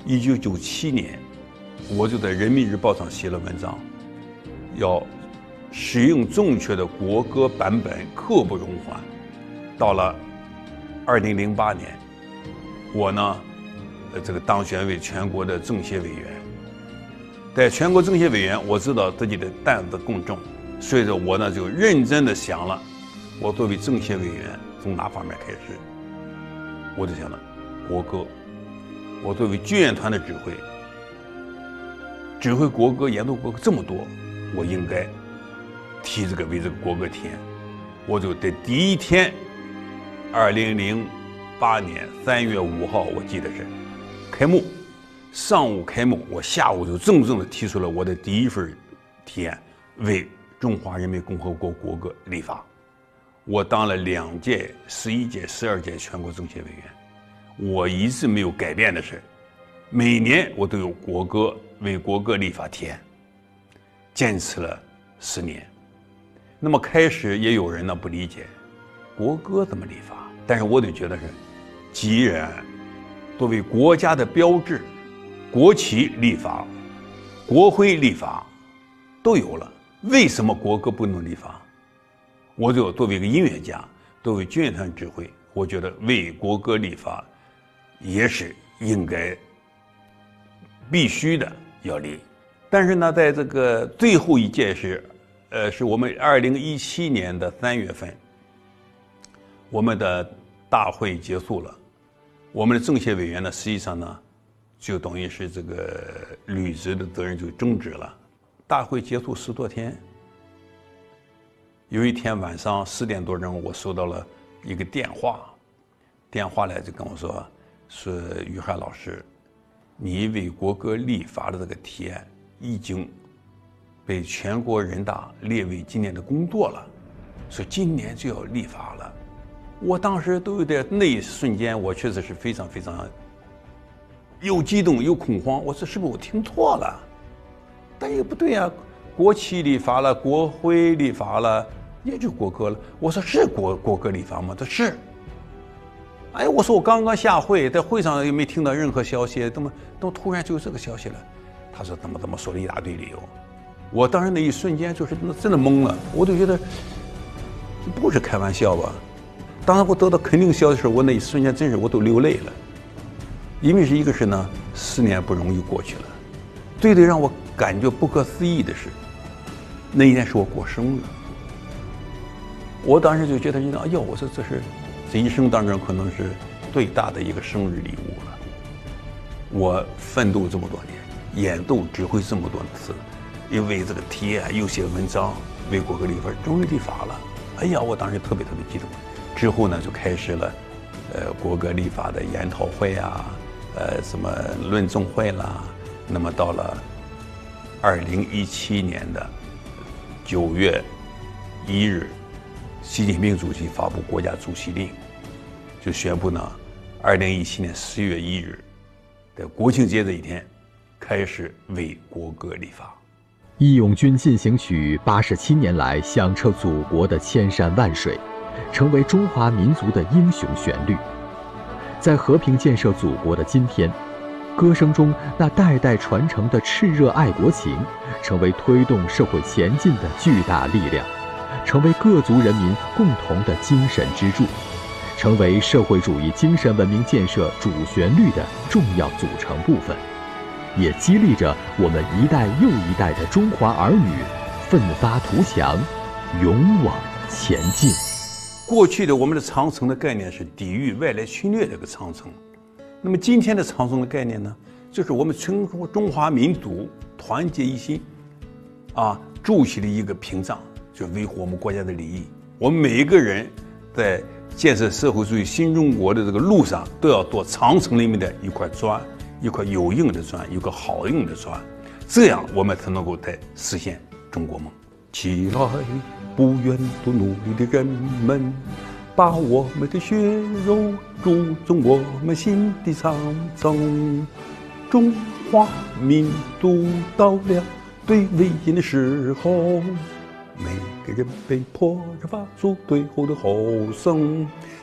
1997年，我就在《人民日报》上写了文章，要使用正确的国歌版本，刻不容缓。到了2008年，我呢，当选为全国的政协委员。在全国政协委员，我知道自己的担子更重，所以说我呢就认真的想了，我作为政协委员从哪方面开始？我就想了国歌。我作为军乐团的指挥国歌、演奏国歌这么多，我应该为这个国歌填。我就在第一天，2008年3月5号，我记得是开幕，上午开幕，我下午就正式的提出了我的第一份提案，为中华人民共和国国歌立法。我当了2届、11届、12届全国政协委员。我一直没有改变的是，每年我都有为国歌立法提案，坚持了10年。那么开始也有人呢不理解，国歌怎么立法？但是我就觉得是，既然作为国家的标志，国旗立法、国徽立法都有了，为什么国歌不能立法？我就作为一个音乐家，作为军乐团指挥，我觉得为国歌立法也是应该必须的要立。但是呢，在这个最后一届是我们2017年的3月份，我们的大会结束了，我们的政协委员呢，实际上呢，就等于是这个履职的责任就终止了。大会结束10多天，有一天晚上10点多钟，我收到了一个电话来就跟我说于翰老师，你为国歌立法的这个提案已经被全国人大列为今年的工作了，说今年就要立法了。我当时都有点，那一瞬间我确实是非常非常又激动又恐慌。我说是不是我听错了？但也不对啊，国旗立法了，国徽立法了，也就国歌了。我说是国歌立法吗？他是。哎，我说我刚刚下会，在会上也没听到任何消息，怎么突然就有这个消息了？他说怎么说了一大堆理由。我当时那一瞬间就是真的懵了，我就觉得不是开玩笑吧。当时我得到肯定消息的时候，我那一瞬间真是我都流泪了。因为一个是呢，10年不容易过去了，最让我感觉不可思议的是，那一天是我过生日。我当时就觉得，哎呦，我说这一生当中可能是最大的一个生日礼物了。我奋斗这么多年，演奏指挥这么多次，因为这个提案又写文章，为国歌立法，终于立法了。哎呀，我当时特别激动。之后呢，就开始了，国歌立法的研讨会啊，什么论证会啦。那么到了2017年的9月1日，习近平主席发布国家主席令，就宣布呢，2017年10月1日，在国庆节这一天，开始为国歌立法。 《义勇军进行曲》87年来响彻祖国的千山万水，成为中华民族的英雄旋律。在和平建设祖国的今天，歌声中那代代传承的炽热爱国情，成为推动社会前进的巨大力量，成为各族人民共同的精神支柱，成为社会主义精神文明建设主旋律的重要组成部分，也激励着我们一代又一代的中华儿女奋发图强，勇往前进。 过去的我们的长城的概念是抵御外来侵略的一个长城，那么今天的长城的概念呢，就是我们全中华民族团结一心，筑起了一个屏障，就维护我们国家的利益。我们每一个人在建设社会主义新中国的这个路上，都要做长城里面的一块砖，一块有用的砖，一个好用的砖，这样我们才能够再实现中国梦。起来，不愿多努力的人们，把我们的血肉筑成我们心的长城。中华民族到了最危险的时候，每个人被迫着发出最后的吼声。